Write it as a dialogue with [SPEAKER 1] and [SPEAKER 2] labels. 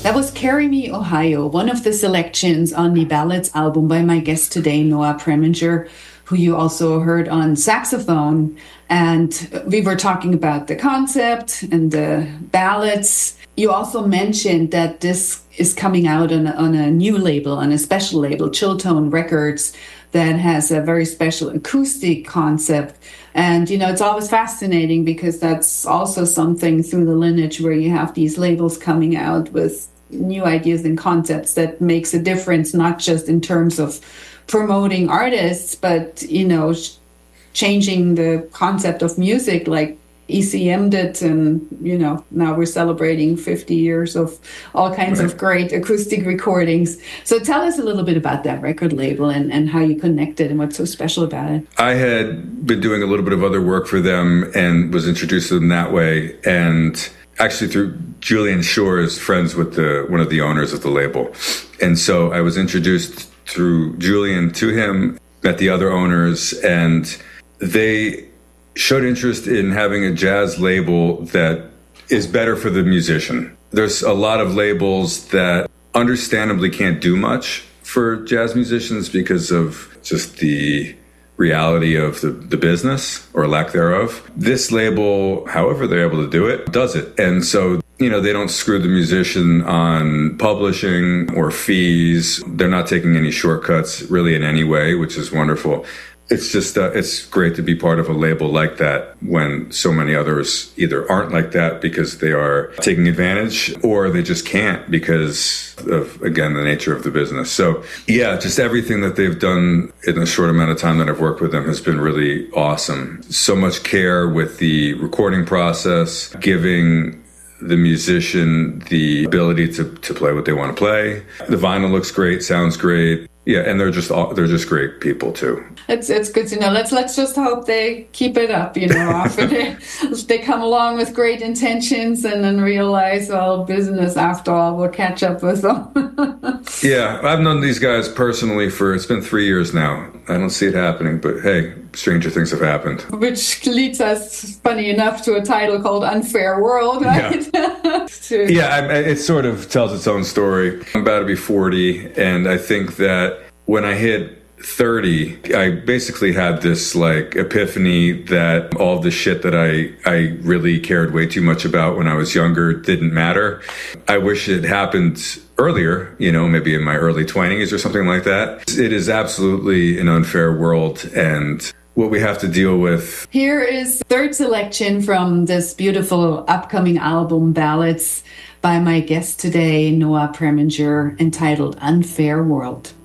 [SPEAKER 1] That was Carry Me, Ohio, one of the selections on the Ballads album by my guest today, Noah Preminger, who you also heard on saxophone. And we were talking about the concept and the ballads. You also mentioned that this is coming out on a new label, on a special label, Chilltone Records, that has a very special acoustic concept. And, you know, it's always fascinating because that's also something through the lineage where you have these labels coming out with new ideas and concepts that makes a difference, not just in terms of promoting artists, but, you know, changing the concept of music like ECM did. And, you know, now we're celebrating 50 years of all kinds of great acoustic recordings. So tell us a little bit about that record label and how you connected and what's so special about it.
[SPEAKER 2] I had been doing a little bit of other work for them and was introduced to them that way. And actually through Julian Shores, friends with one of the owners of the label. And so I was introduced through Julian to him, met the other owners, and they showed interest in having a jazz label that is better for the musician. There's a lot of labels that understandably can't do much for jazz musicians because of just the reality of the business or lack thereof. This label, however they're able to do it, does it. And so, you know, they don't screw the musician on publishing or fees. They're not taking any shortcuts really in any way, which is wonderful. It's just, it's great to be part of a label like that when so many others either aren't like that because they are taking advantage or they just can't because of, again, the nature of the business. So yeah, just everything that they've done in a short amount of time that I've worked with them has been really awesome. So much care with the recording process, giving the musician the ability to play what they want to play. The vinyl looks great, sounds great. Yeah, and they're just great people too.
[SPEAKER 1] It's good to know. Let's just hope they keep it up. You know, often they come along with great intentions and then realize, well, business after all will catch up with them.
[SPEAKER 2] Yeah, I've known these guys personally it's been 3 years now. I don't see it happening, but hey, stranger things have happened.
[SPEAKER 1] Which leads us, funny enough, to a title called Unfair World, right?
[SPEAKER 2] Yeah, it sort of tells its own story. I'm about to be 40, and I think that when I hit 30, I basically had this like epiphany that all the shit that I really cared way too much about when I was younger didn't matter. I wish it happened earlier, you know, maybe in my early 20s or something like that. It is absolutely an unfair world and what we have to deal with.
[SPEAKER 1] Here is third selection from this beautiful upcoming album, Ballads, by my guest today, Noah Preminger, entitled Unfair World.